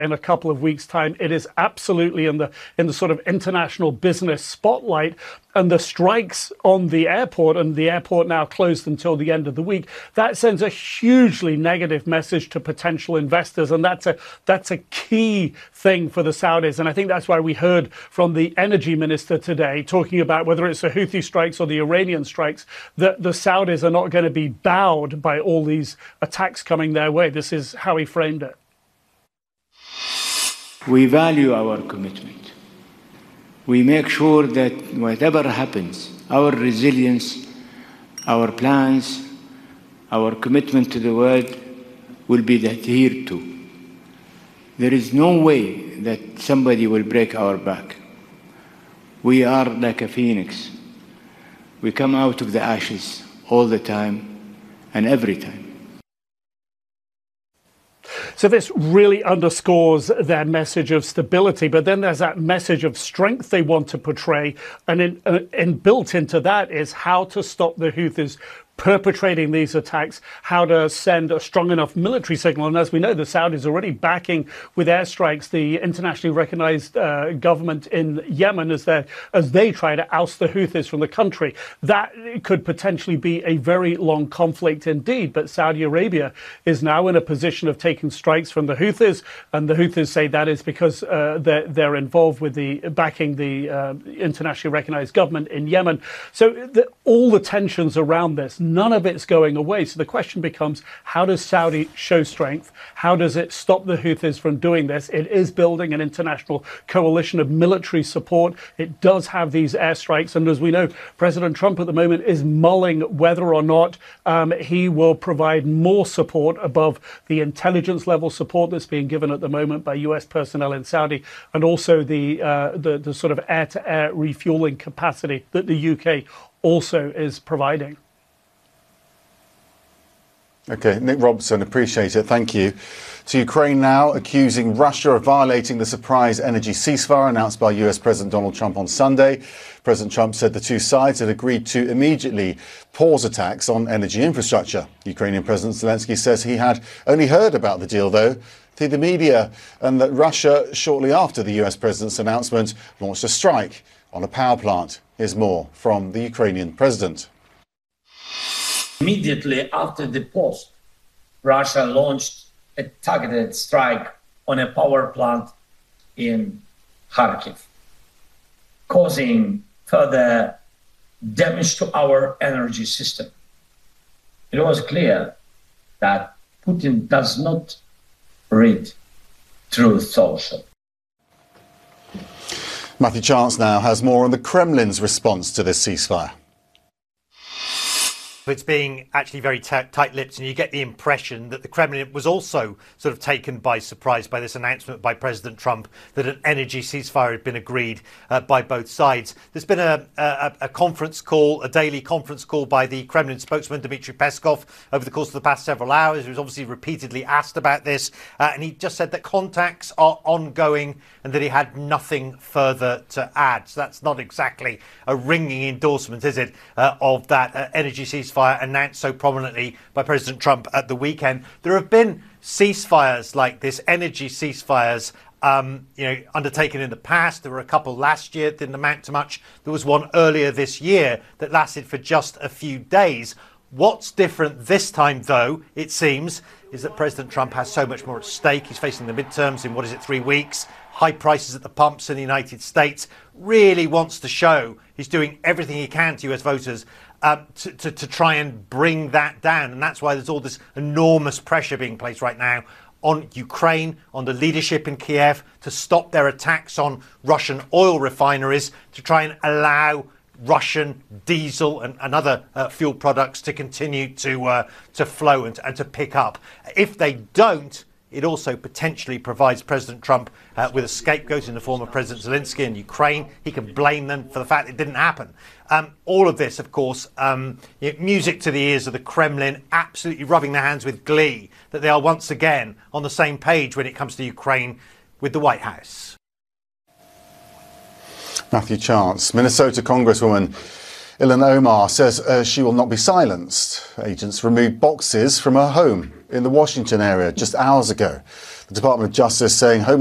in a couple of weeks' time. It is absolutely in the sort of international business spotlight. And the strikes on the airport, and the airport now closed until the end of the week, that sends a hugely negative message to potential investors. And that's a key thing for the Saudis. And I think that's why we heard from the energy minister today talking about whether it's the Houthi strikes or the Iranian strikes, that the Saudis are not going to be bowed by all these attacks coming their way. This is how he framed it. We value our commitment. We make sure that whatever happens, our resilience, our plans, our commitment to the world will be adhered to. There is no way that somebody will break our back. We are like a phoenix. We come out of the ashes all the time and every time. So this really underscores their message of stability, but then there's that message of strength they want to portray, and built into that is how to stop the Houthis perpetrating these attacks, how to send a strong enough military signal. And as we know, the Saudis are already backing with airstrikes the internationally recognized government in Yemen as they try to oust the Houthis from the country. That could potentially be a very long conflict indeed. But Saudi Arabia is now in a position of taking strikes from the Houthis, and the Houthis say that is because they're involved with backing the internationally recognized government in Yemen. So all the tensions around this, none of it's going away. So the question becomes, how does Saudi show strength? How does it stop the Houthis from doing this? It is building an international coalition of military support. It does have these airstrikes. And as we know, President Trump at the moment is mulling whether or not he will provide more support above the intelligence level support that's being given at the moment by US personnel in Saudi, and also the sort of air-to-air refueling capacity that the UK also is providing. OK, Nick Robson, appreciate it. Thank you. To Ukraine now, accusing Russia of violating the surprise energy ceasefire announced by US President Donald Trump on Sunday. President Trump said the two sides had agreed to immediately pause attacks on energy infrastructure. Ukrainian President Zelensky says he had only heard about the deal, though, through the media, and that Russia, shortly after the US President's announcement, launched a strike on a power plant. Here's more from the Ukrainian President. Immediately after the pause, Russia launched a targeted strike on a power plant in Kharkiv, causing further damage to our energy system. It was clear that Putin does not read Truth Social. Matthew Chance now has more on the Kremlin's response to this ceasefire. It's being actually very tight-lipped, and you get the impression that the Kremlin was also sort of taken by surprise by this announcement by President Trump that an energy ceasefire had been agreed by both sides. There's been a conference call, a daily conference call by the Kremlin spokesman Dmitry Peskov over the course of the past several hours. He was obviously repeatedly asked about this, and he just said that contacts are ongoing and that he had nothing further to add. So that's not exactly a ringing endorsement, is it, of that energy ceasefire announced so prominently by President Trump at the weekend. There have been ceasefires like this, energy ceasefires, undertaken in the past. There were a couple last year that didn't amount to much. There was one earlier this year that lasted for just a few days. What's different this time, though, it seems, is that President Trump has so much more at stake. He's facing the midterms in, 3 weeks? High prices at the pumps in the United States. Really wants to show he's doing everything he can to US voters to try and bring that down. And that's why there's all this enormous pressure being placed right now on Ukraine, on the leadership in Kiev, to stop their attacks on Russian oil refineries, to try and allow Russian diesel and other fuel products to continue to flow and to pick up. If they don't, it also potentially provides President Trump with a scapegoat in the form of President Zelensky in Ukraine. He can blame them for the fact it didn't happen. All of this, of course, music to the ears of the Kremlin, absolutely rubbing their hands with glee that they are once again on the same page when it comes to Ukraine with the White House. Matthew Chance. Minnesota Congresswoman Ilhan Omar says she will not be silenced. Agents removed boxes from her home in the Washington area just hours ago. The Department of Justice saying Home